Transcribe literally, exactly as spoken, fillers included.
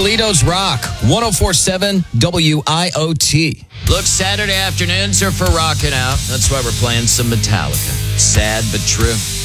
Toledo's Rock, one oh four point seven W I O T. Look, Saturday afternoons are for rocking out. That's why we're playing some Metallica. Sad but true.